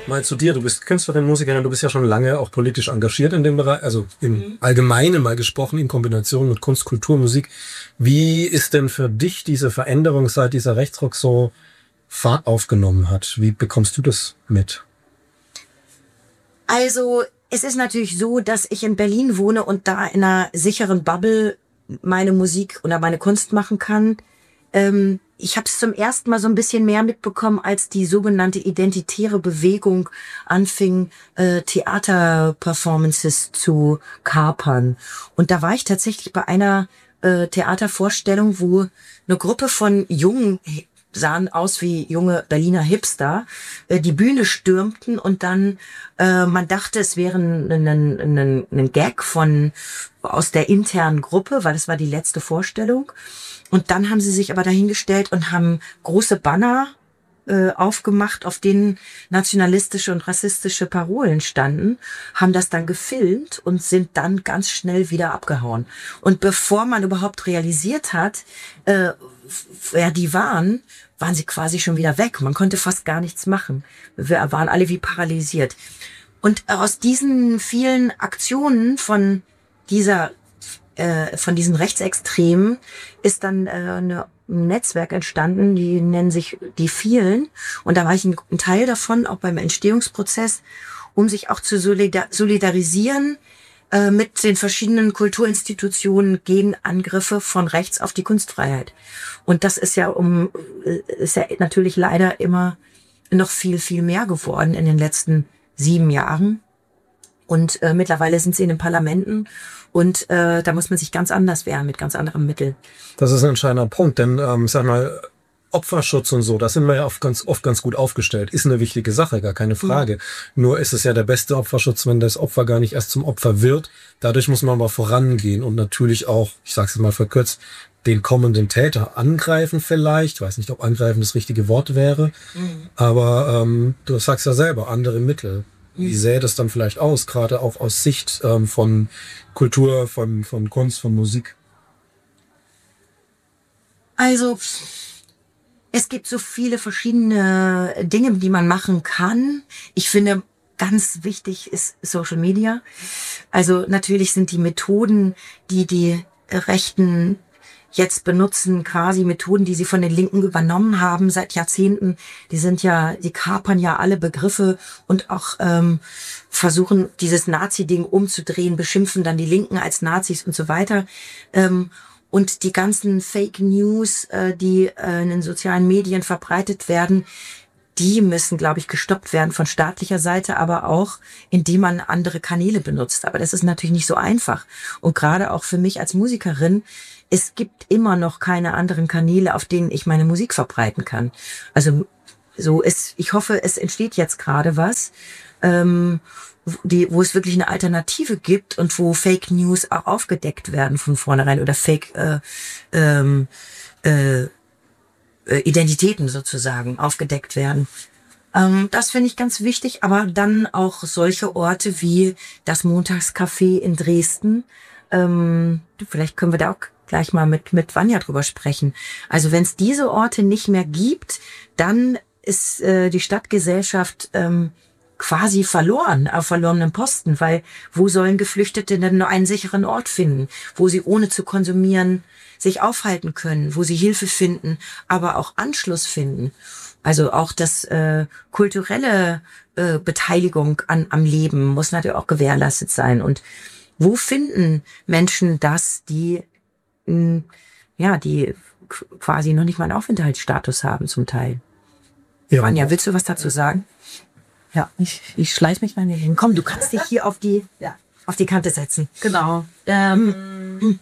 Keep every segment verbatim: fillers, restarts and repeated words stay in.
mal zu dir. Du bist Künstlerin, Musikerin, du bist ja schon lange auch politisch engagiert in dem Bereich, also im Allgemeinen mal gesprochen, in Kombination mit Kunst, Kultur, Musik. Wie ist denn für dich diese Veränderung, seit dieser Rechtsruck so Fahrt aufgenommen hat? Wie bekommst du das mit? Also es ist natürlich so, dass ich in Berlin wohne und da in einer sicheren Bubble meine Musik oder meine Kunst machen kann. Ähm, ich habe es zum ersten Mal so ein bisschen mehr mitbekommen, als die sogenannte identitäre Bewegung anfing, äh, Theaterperformances zu kapern. Und da war ich tatsächlich bei einer äh, Theatervorstellung, wo eine Gruppe von jungen, sahen aus wie junge Berliner Hipster, äh, die Bühne stürmten und dann, äh, man dachte, es wäre ein, ein, ein, ein Gag von aus der internen Gruppe, weil das war die letzte Vorstellung. Und dann haben sie sich aber dahingestellt und haben große Banner äh, aufgemacht, auf denen nationalistische und rassistische Parolen standen, haben das dann gefilmt und sind dann ganz schnell wieder abgehauen. Und bevor man überhaupt realisiert hat, äh, wer die waren, waren sie quasi schon wieder weg. Man konnte fast gar nichts machen. Wir waren alle wie paralysiert. Und aus diesen vielen Aktionen von dieser, äh, von diesen Rechtsextremen ist dann äh, eine, ein Netzwerk entstanden, die nennen sich die Vielen. Und da war ich ein, ein Teil davon, auch beim Entstehungsprozess, um sich auch zu solidar- solidarisieren äh, mit den verschiedenen Kulturinstitutionen gegen Angriffe von rechts auf die Kunstfreiheit. Und das ist ja um, ist ja natürlich leider immer noch viel, viel mehr geworden in den letzten sieben Jahren. Und äh, mittlerweile sind sie in den Parlamenten und äh, da muss man sich ganz anders wehren, mit ganz anderen Mitteln. Das ist ein entscheidender Punkt, denn ähm, sag mal, Opferschutz und so, da sind wir ja oft ganz, oft ganz gut aufgestellt. Ist eine wichtige Sache, gar keine Frage. Mhm. Nur ist es ja der beste Opferschutz, wenn das Opfer gar nicht erst zum Opfer wird. Dadurch muss man aber vorangehen und natürlich auch, ich sage es mal verkürzt, den kommenden Täter angreifen vielleicht. Ich weiß nicht, ob angreifen das richtige Wort wäre. Mhm. Aber ähm, du sagst ja selber, andere Mittel. Wie sähe das dann vielleicht aus, gerade auch aus Sicht ähm, von Kultur, von, von Kunst, von Musik? Also es gibt so viele verschiedene Dinge, die man machen kann. Ich finde, ganz wichtig ist Social Media. Also natürlich sind die Methoden, die die Rechten jetzt benutzen, quasi Methoden, die sie von den Linken übernommen haben seit Jahrzehnten. Die sind ja, die kapern ja alle Begriffe und auch ähm, versuchen, dieses Nazi-Ding umzudrehen, beschimpfen dann die Linken als Nazis und so weiter. Ähm, und die ganzen Fake News, äh, die äh, in den sozialen Medien verbreitet werden, die müssen, glaube ich, gestoppt werden von staatlicher Seite, aber auch, indem man andere Kanäle benutzt. Aber das ist natürlich nicht so einfach. Und gerade auch für mich als Musikerin, es gibt immer noch keine anderen Kanäle, auf denen ich meine Musik verbreiten kann. Also so ist, ich hoffe, es entsteht jetzt gerade was, ähm, die, wo es wirklich eine Alternative gibt und wo Fake News auch aufgedeckt werden von vornherein oder Fake äh, ähm, äh, Identitäten sozusagen aufgedeckt werden. Ähm, das finde ich ganz wichtig, aber dann auch solche Orte wie das Montagscafé in Dresden. Ähm, vielleicht können wir da auch gleich mal mit mit Vanja drüber sprechen. Also wenn es diese Orte nicht mehr gibt, dann ist äh, die Stadtgesellschaft ähm, quasi verloren, auf verlorenen Posten, weil wo sollen Geflüchtete denn nur einen sicheren Ort finden, wo sie ohne zu konsumieren sich aufhalten können, wo sie Hilfe finden, aber auch Anschluss finden. Also auch das äh, kulturelle äh, Beteiligung an am Leben muss natürlich auch gewährleistet sein. Und wo finden Menschen das, die mh, ja, die quasi noch nicht mal einen Aufenthaltsstatus haben zum Teil? Ja. Vanja, willst du was dazu sagen? Ja, ich, ich schleiche mich mal hier hin. Komm, du kannst dich hier auf die, ja, auf die Kante setzen. Genau. Ähm, hm.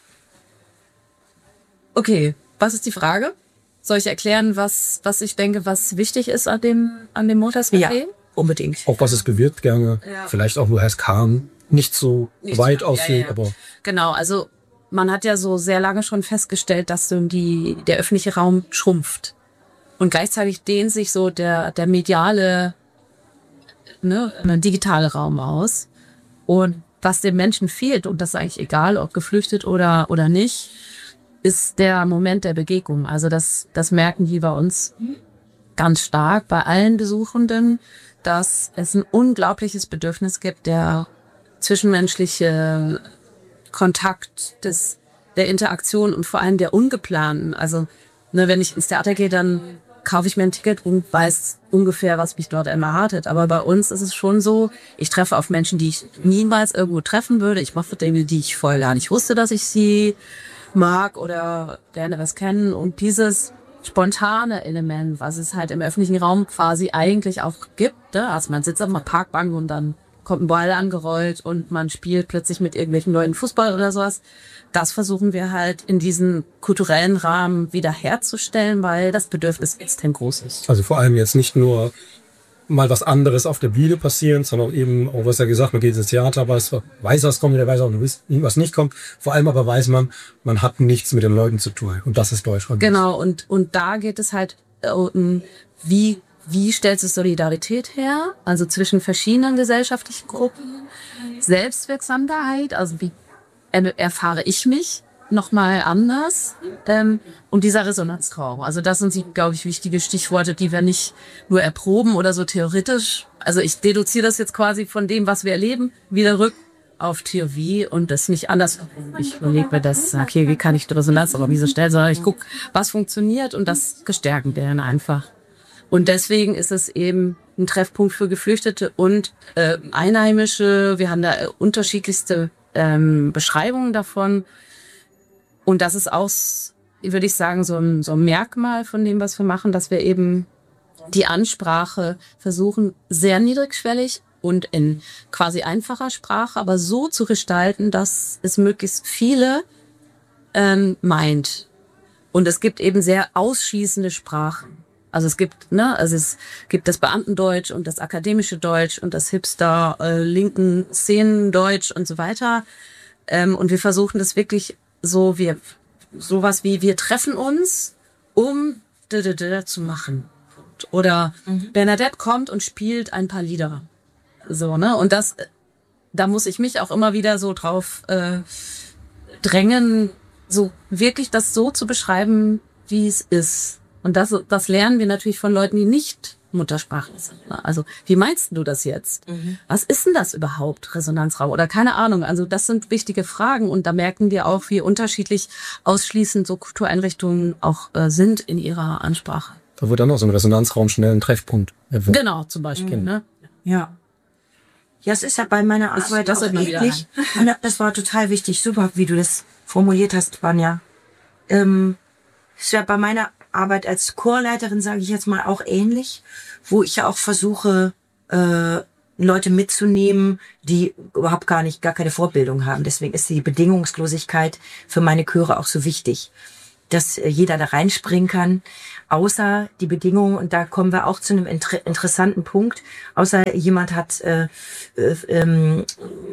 Okay, was ist die Frage? Soll ich erklären, was, was ich denke, was wichtig ist an dem, an dem Montagscafé? Ja, unbedingt. Auch was es bewirkt, gerne. Ja. Vielleicht auch, woher es kam. Nicht so nicht weit aussieht, ja, ja. aber... Genau, also man hat ja so sehr lange schon festgestellt, dass so die, der öffentliche Raum schrumpft. Und gleichzeitig dehnt sich so der, der mediale, ne, digitale Raum aus. Und was den Menschen fehlt, und das ist eigentlich egal, ob geflüchtet oder, oder nicht, ist der Moment der Begegnung. Also das, das merken die bei uns ganz stark bei allen Besuchenden, dass es ein unglaubliches Bedürfnis gibt, der zwischenmenschliche Kontakt, des, der Interaktion und vor allem der ungeplanten. Also ne, wenn ich ins Theater gehe, dann kaufe ich mir ein Ticket und weiß ungefähr, was mich dort erwartet. Aber bei uns ist es schon so, ich treffe auf Menschen, die ich niemals irgendwo treffen würde. Ich mache Dinge, die ich vorher gar nicht wusste, dass ich sie mag oder gerne was kennen. Und dieses spontane Element, was es halt im öffentlichen Raum quasi eigentlich auch gibt, ne? Also man sitzt auf einer Parkbank und dann kommt ein Ball angerollt und man spielt plötzlich mit irgendwelchen Leuten Fußball oder sowas. Das versuchen wir halt in diesen kulturellen Rahmen wieder herzustellen, weil das Bedürfnis extrem groß ist. Also vor allem jetzt nicht nur mal was anderes auf der Bühne passieren, sondern eben, auch was er gesagt, man geht ins Theater, weiß, weiß was kommt, der weiß auch, was nicht kommt. Vor allem aber weiß man, man hat nichts mit den Leuten zu tun. Und das ist Deutschland. Genau, und, und da geht es halt um, wie, wie stellst du Solidarität her? Also zwischen verschiedenen gesellschaftlichen Gruppen, Selbstwirksamkeit, also wie erfahre ich mich nochmal anders, ähm, und dieser Resonanzraum. Also das sind, glaube ich, wichtige Stichworte, die wir nicht nur erproben oder so theoretisch. Also ich deduziere das jetzt quasi von dem, was wir erleben, wieder rück auf T O V und das nicht anders. Ich überlege mir das, okay, wie kann ich die Resonanz aber wieso stellen, sondern ich gucke, was funktioniert und das gestärken wir dann einfach. Und deswegen ist es eben ein Treffpunkt für Geflüchtete und äh, Einheimische. Wir haben da äh, unterschiedlichste ähm, Beschreibungen davon. Und das ist auch, würde ich sagen, so ein, so ein Merkmal von dem, was wir machen, dass wir eben die Ansprache versuchen, sehr niedrigschwellig und in quasi einfacher Sprache, aber so zu gestalten, dass es möglichst viele ähm, meint. Und es gibt eben sehr ausschließende Sprachen. Also es gibt, ne, also es gibt das Beamtendeutsch und das akademische Deutsch und das Hipster, äh, linken Szenendeutsch und so weiter. Ähm, und wir versuchen das wirklich so, wir, sowas wie, wir treffen uns, um d -d -d zu machen. Oder mhm. Bernadette kommt und spielt ein paar Lieder. So, ne, und das, da muss ich mich auch immer wieder so drauf äh, drängen, so wirklich das so zu beschreiben, wie es ist. Und das, das lernen wir natürlich von Leuten, die nicht Muttersprachler sind. Also, wie meinst du das jetzt? Mhm. Was ist denn das überhaupt, Resonanzraum? Oder keine Ahnung. Also, das sind wichtige Fragen. Und da merken wir auch, wie unterschiedlich ausschließend so Kultureinrichtungen auch äh, sind in ihrer Ansprache. Da wird dann auch so ein Resonanzraum schnell ein Treffpunkt. Genau, zum Beispiel. Mhm. Ne? Ja. Ja, es ist ja bei meiner Arbeit das, das auch wichtig. Das war total wichtig. Super, wie du das formuliert hast, Vanja. Ähm, ist ja bei meiner Arbeit als Chorleiterin, sage ich jetzt mal, auch ähnlich, wo ich ja auch versuche, äh, Leute mitzunehmen, die überhaupt gar nicht, gar keine Vorbildung haben. Deswegen ist die Bedingungslosigkeit für meine Chöre auch so wichtig, dass äh, jeder da reinspringen kann, außer die Bedingungen, und da kommen wir auch zu einem inter interessanten Punkt, außer jemand hat äh, äh, ähm,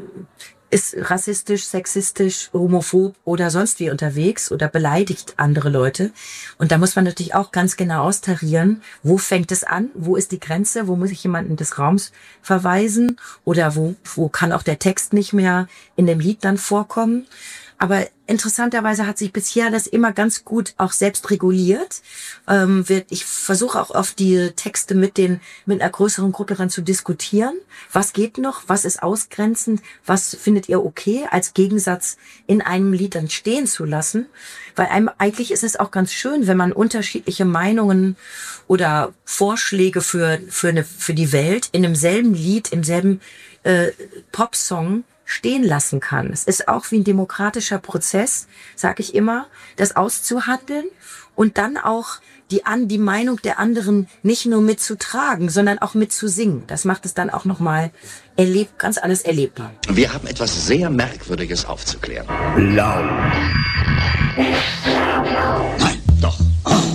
ist rassistisch, sexistisch, homophob oder sonst wie unterwegs oder beleidigt andere Leute. Und da muss man natürlich auch ganz genau austarieren, wo fängt es an, wo ist die Grenze, wo muss ich jemanden des Raums verweisen oder wo, wo kann auch der Text nicht mehr in dem Lied dann vorkommen. Aber interessanterweise hat sich bisher das immer ganz gut auch selbst reguliert. Ähm, ich versuche auch oft die Texte mit den mit einer größeren Gruppe dann zu diskutieren. Was geht noch? Was ist ausgrenzend? Was findet ihr okay als Gegensatz in einem Lied dann stehen zu lassen? Weil einem, eigentlich ist es auch ganz schön, wenn man unterschiedliche Meinungen oder Vorschläge für für eine für die Welt in demselben Lied, im selben äh, Popsong stehen lassen kann. Es ist auch wie ein demokratischer Prozess, sage ich immer, das auszuhandeln und dann auch die an die Meinung der anderen nicht nur mitzutragen, sondern auch mitzusingen. Das macht es dann auch nochmal erlebt, ganz alles erlebbar. Wir haben etwas sehr Merkwürdiges aufzuklären. Blau. Nein.